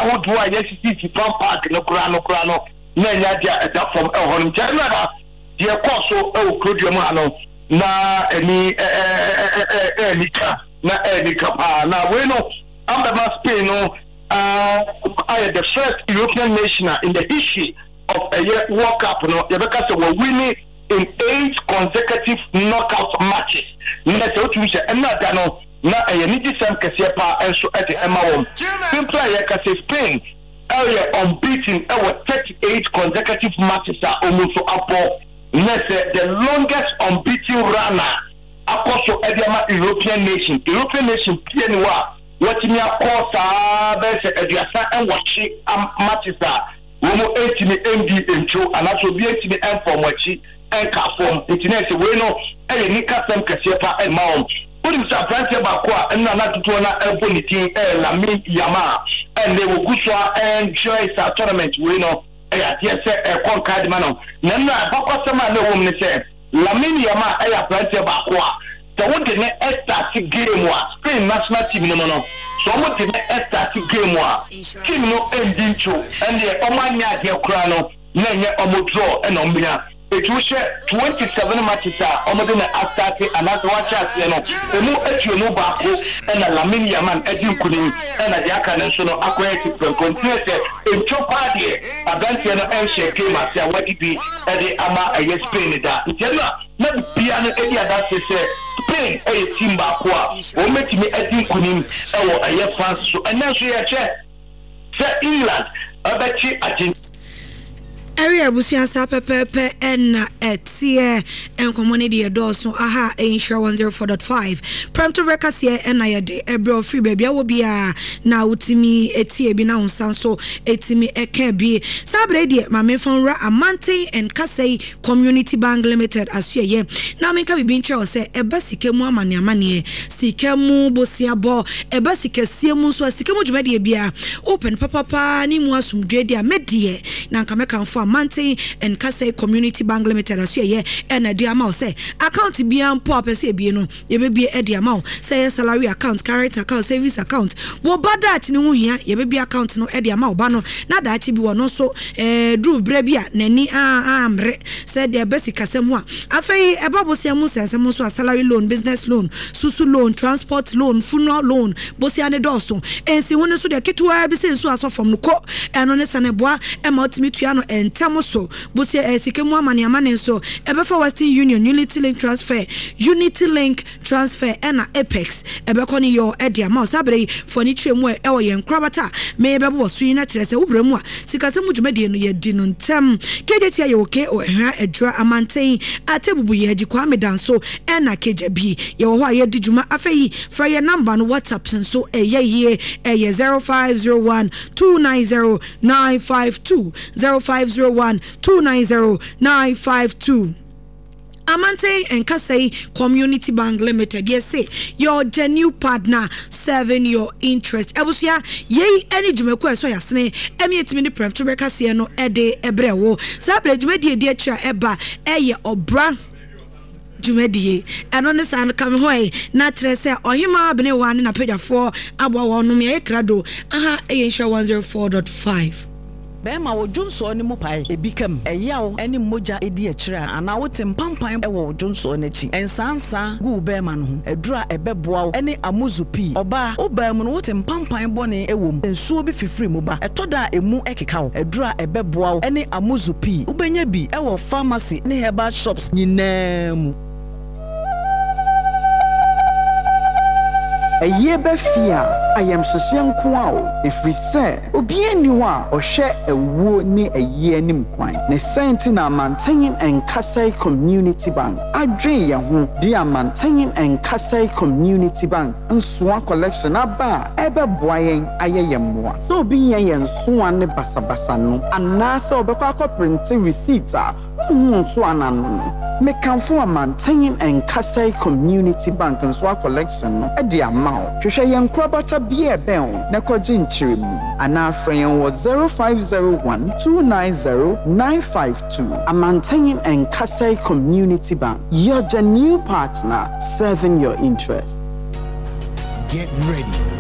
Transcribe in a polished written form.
how do I see from park no crano Nanya that from Elhon Terra, dear Coso, Crudiamano, na any now we know under Spain, I am the first European nation in the history of a World Cup. Because were winning in 8 consecutive knockout matches. Na a need some Casiepa and so at the Emma. Simply, I can Spain. Area unbeaten over 38 consecutive matches are almost up. The longest unbeaten runner across the European nation. European nation, PNWA, watching your course, and watching matches are. We will 80 MD intro and also be 80 M for watching and form. It's we know a Nika Sam Casiepa and Mount. Put himself Francis Bakwa and not to Ebonity, Lamin Yama, and they will go enjoy our tournament. We know, yes, a conquered man. Nana, Bakwa, no woman said, Lamin Yama, Francis Bakwa. The one the start game was Spain national team no. So what the start game was team no ending to and the Omania here Crano, Nanya Omodro and Omina. It was 27 matches Omodina Astati and as one chance, the more Etuno Baku and a Lamin Yaman Edu Kunim and a Yaka National Aquatic continues in two party. A Bantiano and Shea came as a what it be at the Ama a Spain that. Not piano area that is Spain a team Bakwa or make me Edu Kunim or a year fast. And now she a chair. Sir England, I bet you at area busian sa pepepe en etie en community edoso aha insure 104.5 prem to records here en ayede ebro free baby awobia na utimi etie bi na unsan so etimi eke bi sabre die ma me fonra amante en kasei community bank limited asye na me ka bi nche o se eba sike mu amane sike mu bosia bo eba sike sie mu so sike mu dwumade bia open papa ni mu asumdwe dia medie na nka me kan Mantin and Kase Community Bank Limited as ye and a diamount say account beyond pop as ye no ye be a diamount say salary account, current account, savings account. What bad that no here ye be account no diamount bano na that be one also drew brebia nani amre said their basic asemwa afei ebabo siamu sensemo so salary loan, business loan, susu loan, transport loan, funeral loan, bosia ne doso ensi won so de ketua be say so aso from no ko eno ne saneboa e multimedia no tamoso busia esikemu amane so ebefa Western Union Unity Link transfer ena Apex ebeko ni yo edia ma sabre foni twemu e wo ye nkrabata me ebebo so ina kire se wobremu a sikasemu dwumade no ye di no ntem kedeti ya oke o ehwa edra amanten atebubu ye agikwa medanso ena kejabi ye wo ho ye di dwuma afei fra ye number no WhatsApp so eye 0501 290 952 0501 290 952. Amante and Kasei Community Bank Limited. Yes, say your genuine partner serving your interest. Ebusia ye any jumeko so yasne emi etimi prem to rekase no ede ebrewo. Sabre jumedi de tra eba eye obra jumedi eno ne san kam hoy na trese ohima bene wane na page 4 abwa wonu me krado aha eye 104.5. Bema wo Johnson ni mo pai ebikam eyawo eni moja edi akira ana wo tempampan e wo Johnson nachi ensansa gu bema no ho edura ebeboa eni amuzupi oba obam no wo tempampan bone ewom ensuo bi fifiri mo ba etoda emu ekeka wo edura ebeboa eni amuzupi ubenya bi e wo pharmacy ne herbal shops nyinam Eye befia ayam sesian kwao efrise obieni wa ohwe ewuo ni eye anim kwan ne senti na Mantin and Kasai Community Bank adwe ye ho dia Mantin and Kasai Community Bank nsoa collection aba ebe boyen ayeyemmoa so obi yen nsoa ne basabasa no anasa obekwa print receipt so anano me kanfo Mantin and Kasai Community Bank nsoa collection no e dia hwehwe yen krabata bia ben na kwaji nchiremu ana afren wo 0501 290 952 Amantine and Kasai Community Bank, your new partner serving your interest. Get ready